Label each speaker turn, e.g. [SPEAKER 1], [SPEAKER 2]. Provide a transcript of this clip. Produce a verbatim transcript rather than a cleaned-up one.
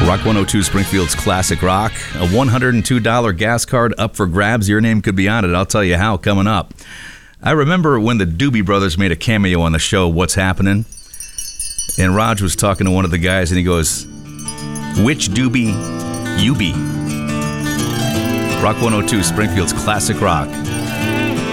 [SPEAKER 1] Rock one oh two Springfield's Classic Rock. A one hundred two dollars gas card up for grabs. Your name could be on it. I'll tell you how coming up. I remember when the Doobie Brothers made a cameo on the show, What's Happening? And Raj was talking to one of the guys, and he goes, which Doobie you be? Rock one oh two Springfield's Classic Rock.